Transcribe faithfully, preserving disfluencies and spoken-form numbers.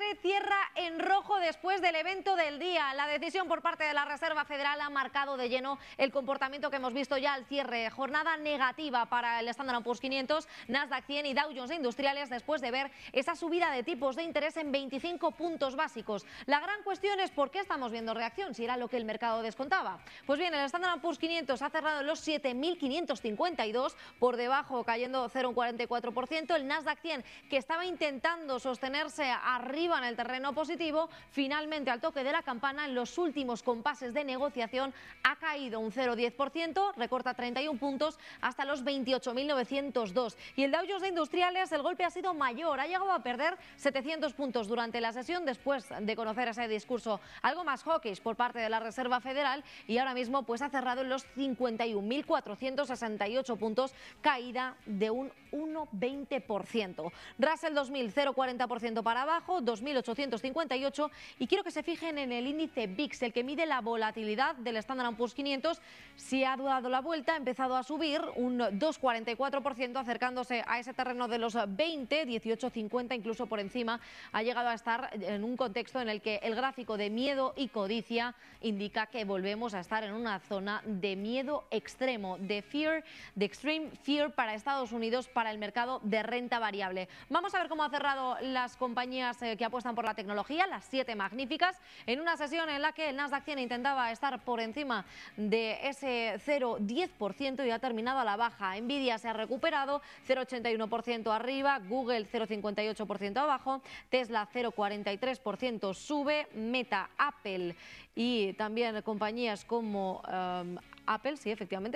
trimestre cierra en rojo después del evento del día. La decisión por parte de la Reserva Federal ha marcado de lleno el comportamiento que hemos visto ya al cierre. Jornada negativa para el Standard and Poor's quinientos, Nasdaq cien y Dow Jones Industriales después de ver esa subida de tipos de interés en veinticinco puntos básicos. La gran cuestión es por qué estamos viendo reacción, si era lo que el mercado descontaba. Pues bien, el Standard and Poor's quinientos ha cerrado en los siete mil quinientos cincuenta y dos, por debajo cayendo cero coma cuarenta y cuatro por ciento. El Nasdaq cien, que estaba intentando sostenerse arriba en el terreno positivo, finalmente al toque de la campana en los últimos compases de negociación ha caído un cero coma diez por ciento, recorta treinta y un puntos hasta los veintiocho mil novecientos dos. Y el Dow Jones de Industriales, el golpe ha sido mayor, ha llegado a perder setecientos puntos durante la sesión después de conocer ese discurso algo más hawkish por parte de la Reserva Federal, y ahora mismo pues ha cerrado en los cincuenta y un mil cuatrocientos sesenta y ocho puntos, caída de un uno coma veinte por ciento. Russell dos mil, cero coma cuarenta por ciento para abajo, dos mil ochocientos cincuenta y ocho, y quiero que se fijen en el índice V I X, el que mide la volatilidad del Standard and Poor's quinientos. Si ha dado la vuelta, ha empezado a subir un dos coma cuarenta y cuatro por ciento, acercándose a ese terreno de los veinte, dieciocho cincuenta, incluso por encima. Ha llegado a estar en un contexto en el que el gráfico de miedo y codicia indica que volvemos a estar en una zona de miedo extremo, de fear, de extreme fear para Estados Unidos, para el mercado de renta variable. Vamos a ver cómo ha cerrado las compañías eh, que apuestan por la tecnología, las siete magníficas, en una sesión en la que el Nasdaq cien intentaba estar por encima de ese cero coma diez por ciento y ha terminado a la baja. Nvidia se ha recuperado, cero coma ochenta y uno por ciento arriba, Google cero coma cincuenta y ocho por ciento abajo, Tesla cero coma cuarenta y tres por ciento sube, Meta, Apple y también compañías como um, Apple, sí, efectivamente,